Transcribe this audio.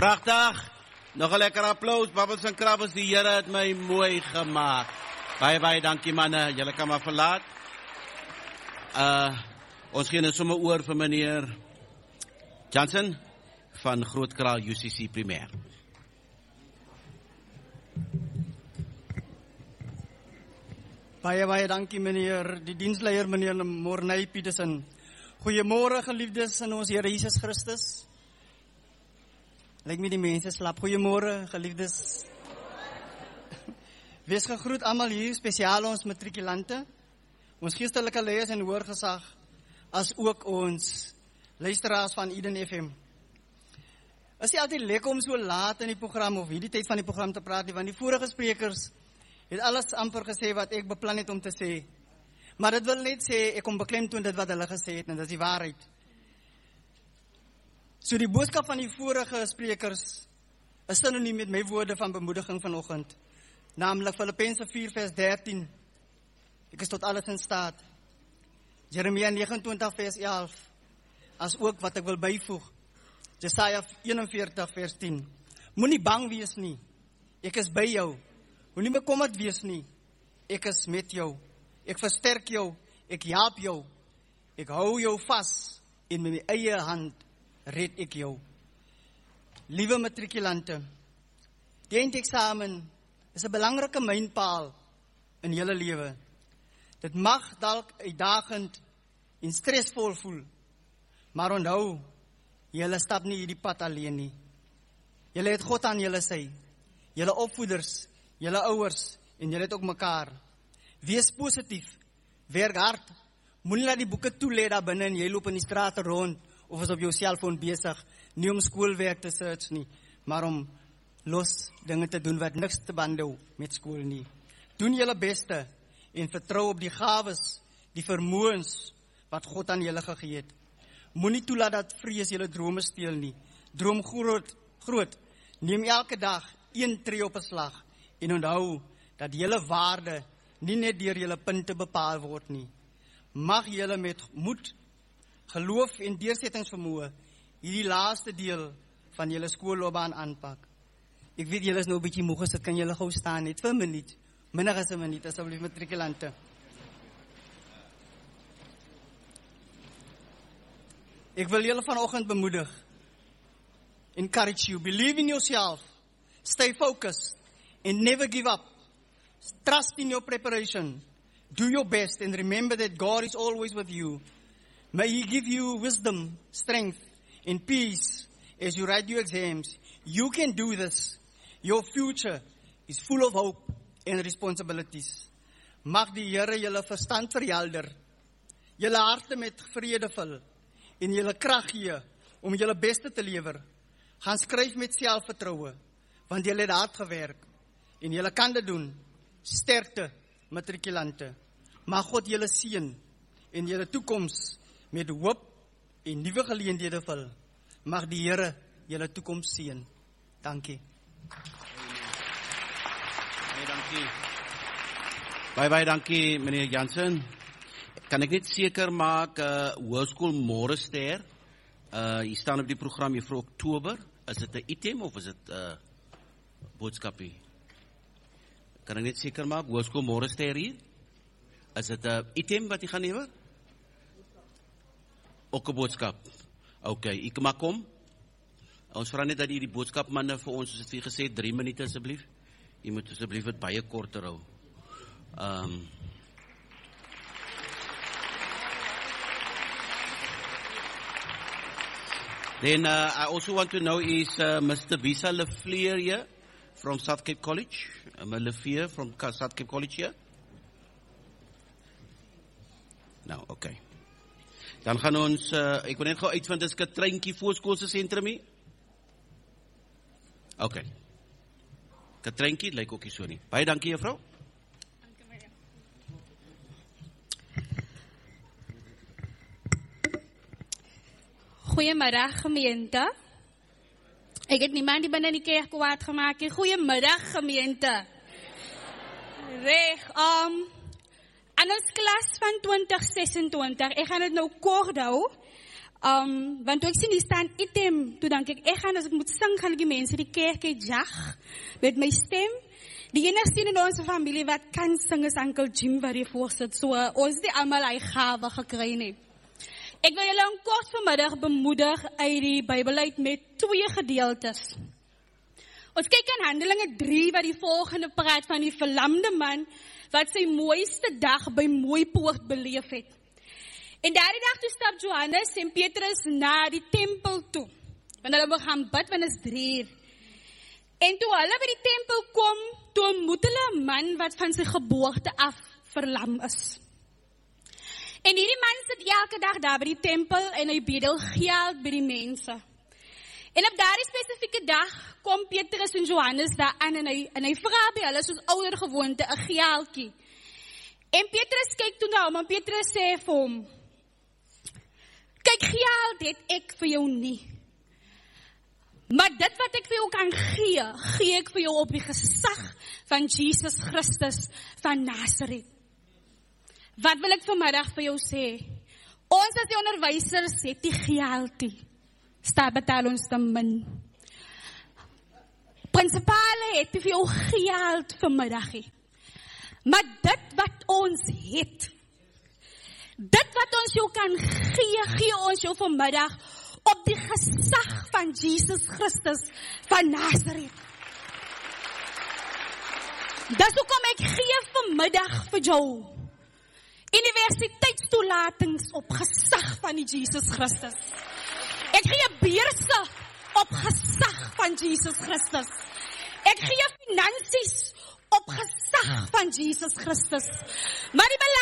Pragtig. Nog 'n lekker applaus. Babbels en krabbels, die Here het my mooi gemaak. Baie dankie manne. Julle kan maar verlaat. Ons gee nou sommer oor vir meneer Johnson van Grootkraal UCC Primêr. Baie dankie meneer die diensleier meneer Morney Petersen. Goeiemôre geliefdes in ons Here Jesus Christus. Lyk my die mense slap. Goeiemôre geliefdes. Wees gegroet almal hier, spesiaal ons matrikulante, ons geestelike leiers en hoorgesag, as ook ons luisteraars van Eden FM. Is nie altyd lekker om so laat in die program of hierdie tyd van die program te praat nie, want die vorige sprekers het alles amper gesê wat ek beplan het om te sê. Maar dit wil net sê, ek kom beklemtoon dit wat hulle gesê het, en dit is die waarheid. So die boodskap van die vorige sprekers is sinoniem met my woorde van bemoediging vanoggend. Namelijk Filippense 4 vers 13. Ek is tot alles in staat. Jeremia 29 vers 11. As ook wat ek wil byvoeg. Jesaja 41 vers 10. Moenie bang wees nie. Ek is by jou. Moenie bekommerd wees nie. Ek is met jou. Ek versterk jou. Ek help jou. Ek hou jou vas. En met my eie hand red ek jou. Liewe matrikulante, die eindeksamen is 'n belangrike mylpaal in julle lewe. Dit mag dalk uitdagend en stresvol voel, maar onthou, julle stap nie hierdie pad alleen nie. Julle het God aan julle sy, julle opvoeders, julle ouers en julle het ook mekaar. Wees positief, werk hard, moenie laat die boeke toelê daar binne en jy loop in die strate rond of is op jou selfoon besig, nie om skoolwerk te search nie, maar om los dinge te doen wat niks te band hou met skool nie. Doen julle beste en vertrou op die gawes, die vermoëns wat God aan julle gegee het. Moenie toelaat dat vrees julle drome steel nie. Droom groot. Neem elke dag 1 tree op 'n slag en onthou dat julle waarde nie net deur julle punte bepaal word nie. Mag julle met moed, geloof en deursettingsvermoë hierdie laaste deel van julle skoolloopbaan aanpak. Ek weet julle is nou 'n bietjie moeg, so kan julle gou staan net vir 'n minuut. Minder as 'n minuut, asseblief matrikulante. Ek wil julle vanoggend bemoedig. Encourage you, believe in yourself, stay focused and never give up. Trust in your preparation. Do your best and remember that God is always with you. May He give you wisdom, strength and peace as you write your exams. You can do this. Your future is full of hope and responsibilities. Mag die Here julle verstand verhelder, julle harte met vrede vul en julle krag gee om julle beste te lewer. Gaan skryf met selfvertroue, want julle het hard gewerk en julle kan dit doen. Sterkte matrikulante. Mag God julle seën en julle toekoms met hoop en nuwe geleenthede vul. Mag die Here julle toekoms seën. Dankie. Baie dankie meneer Jansen. Kan ek net seker maak, Hoërskool Morester, hier staan op die program vir Oktober, is dit 'n item of is dit 'n boodskapie? Kan ek net seker maak, Hoërskool Morester hier, is dit 'n item wat jy gaan neem? Ook 'n boodskap. OK, ek mag kom. Ons vra net dat jy die boodskapmanne vir ons, soos het gesê, 3 minute asseblief. Jy moet asseblief dit baie korter hou. Then I also want to know is Mr. Bisa Lefleur here from South Cape College. Lefleur from South Cape College here. Nou, okay. Dan gaan ons, ek wil net gou uitvind, is 'n treintjie voorskoolse sentrum hier? Okay. Katreintjie, lyk ook nie so nie. Baie dankie juffrou. Dankie meneer. Goeiemiddag gemeente. Ek het niemand die binne in die kerk kwaad gemaak nie. Goeiemiddag gemeente. Reg, aan ons klas van 2026, ek gaan dit nou kort hou. Want toe ek sien hier staan item, toe denk ek gaan as ek moet sing, gaan ek die mense die kerk uitjag met my stem. Die enigste in onze familie wat kan sing is Uncle Jim wat hier voorsit. So ons het nie almal hy gawe gekry nie. Ek wil julle kort vanmiddag bemoedig uit die Bybel uit met 2 gedeeltes. Ons kyk aan Handelinge 3 wat die volgende praat van die verlamde man wat sy mooiste dag by Mooipoort beleef het. En daardie dag toe stap Johannes en Petrus na die tempel toe. Want hulle wil gaan bid, want is 3 uur. En toe hulle by die tempel kom, toe ontmoet hulle 'n man wat van sy geboorte af verlam is. En hierdie man sit elke dag daar by die tempel en hy bedel geld by die mense. En op daardie spesifieke dag kom Petrus en Johannes daar aan en hy vra by hulle soos ouer gewoonte 'n geldjie. En Petrus kyk toe na hom en Petrus sê vir hom, kyk, geld het ek vir jou nie. Maar dit wat ek vir jou kan gee ek vir jou op die gesag van Jesus Christus van Nazareth. Wat wil ek vanmiddag vir jou sê? Ons as die onderwysers het die geldie. Staat betaal ons te min. Prinsipale het vir jou geld vanmiddag. Maar dit wat ons het, dit wat ons jou kan gee ons jou vanmiddag op die gesag van Jesus Christus van Nazareth. Dis hoekom ek gee vanmiddag vir jou universiteitstoelatings op gesag van die Jesus Christus. Ek gee beurse op gesag van Jesus Christus. Ek gee finansies op gesag van Jesus Christus. Maar die